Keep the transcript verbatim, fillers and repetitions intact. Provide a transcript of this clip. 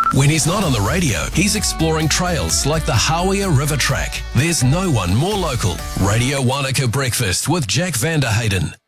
When he's not on the radio, he's exploring trails like the Hawea River Track. There's no one more local. Radio Wanaka Breakfast with Jack Vanderhayden.